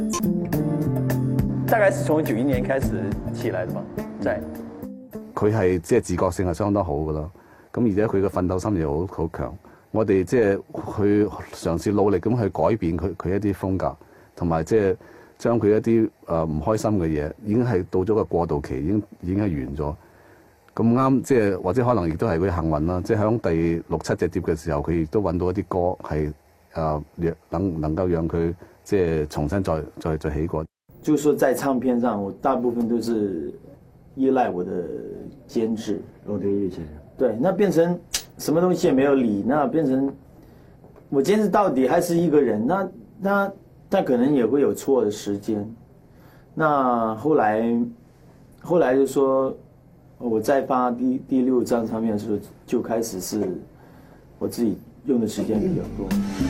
大概是從91年開始起來的吧，在。 佢係即係自覺性係相當好㗎啦，咁而且佢嘅奮鬥心又好強。我哋即係去嘗試努力咁去改變佢一啲風格，同埋即係將佢一啲唔開心嘅嘢，已經係到咗個過渡期，已經係完咗。咁啱即係或者可能亦都係佢幸運啦，即係響第6、7隻碟嘅時候，佢亦都揾到一啲歌係能夠讓佢即係重新再起過。 就是說在唱片上，我大部分都是依賴我的監製羅德玉先生。對，那變成什麼東西也沒有理，那變成我監製到底還是一個人，那可能也會有錯的時間。那後來就說我再發第6張唱片的時候，就開始是我自己用的時間比較多。